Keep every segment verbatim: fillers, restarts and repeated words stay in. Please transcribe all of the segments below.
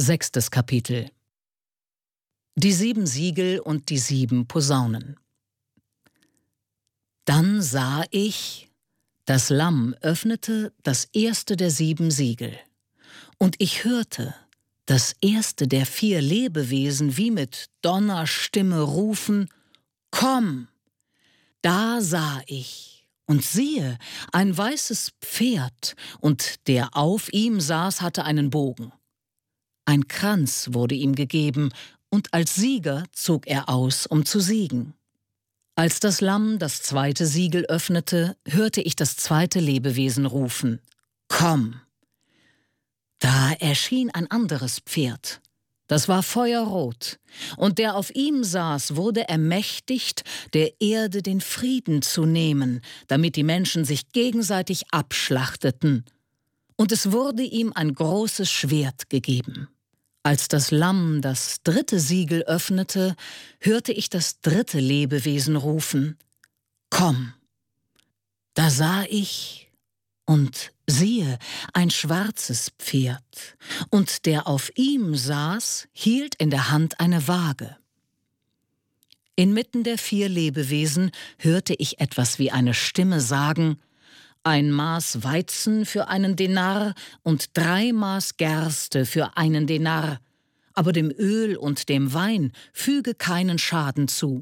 Sechstes Kapitel. Die sieben Siegel und die sieben Posaunen. Dann sah ich, das Lamm öffnete das erste der sieben Siegel, und ich hörte das erste der vier Lebewesen wie mit Donnerstimme rufen: »Komm!« Da sah ich, und siehe, ein weißes Pferd, und der auf ihm saß, hatte einen Bogen. Ein Kranz wurde ihm gegeben, und als Sieger zog er aus, um zu siegen. Als das Lamm das zweite Siegel öffnete, hörte ich das zweite Lebewesen rufen: »Komm!« Da erschien ein anderes Pferd. Das war feuerrot, und der auf ihm saß, wurde ermächtigt, der Erde den Frieden zu nehmen, damit die Menschen sich gegenseitig abschlachteten. Und es wurde ihm ein großes Schwert gegeben. Als das Lamm das dritte Siegel öffnete, hörte ich das dritte Lebewesen rufen: »Komm!« Da sah ich, und siehe, ein schwarzes Pferd, und der auf ihm saß, hielt in der Hand eine Waage. Inmitten der vier Lebewesen hörte ich etwas wie eine Stimme sagen: »Ein Maß Weizen für einen Denar und drei Maß Gerste für einen Denar, aber dem Öl und dem Wein füge keinen Schaden zu.«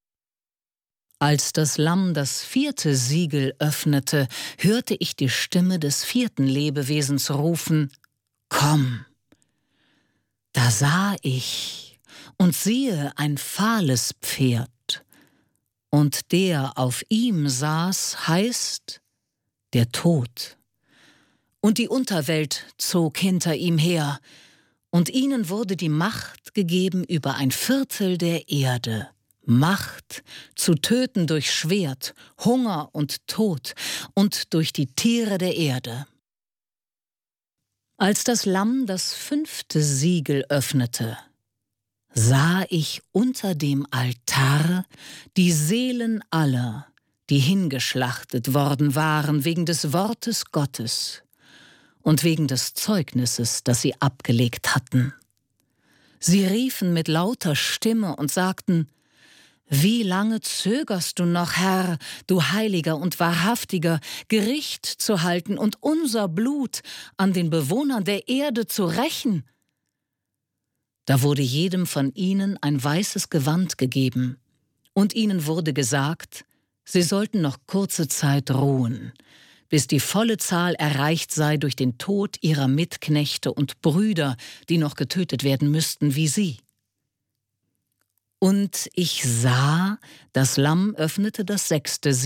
Als das Lamm das vierte Siegel öffnete, hörte ich die Stimme des vierten Lebewesens rufen: »Komm!« Da sah ich, und siehe, ein fahles Pferd, und der auf ihm saß, heißt der Tod. Und die Unterwelt zog hinter ihm her, und ihnen wurde die Macht gegeben über ein Viertel der Erde, Macht zu töten durch Schwert, Hunger und Tod und durch die Tiere der Erde. Als das Lamm das fünfte Siegel öffnete, sah ich unter dem Altar die Seelen aller, die hingeschlachtet worden waren wegen des Wortes Gottes und wegen des Zeugnisses, das sie abgelegt hatten. Sie riefen mit lauter Stimme und sagten: »Wie lange zögerst du noch, Herr, du Heiliger und Wahrhaftiger, Gericht zu halten und unser Blut an den Bewohnern der Erde zu rächen?« Da wurde jedem von ihnen ein weißes Gewand gegeben, und ihnen wurde gesagt, sie sollten noch kurze Zeit ruhen, bis die volle Zahl erreicht sei durch den Tod ihrer Mitknechte und Brüder, die noch getötet werden müssten wie sie. Und ich sah, das Lamm öffnete das sechste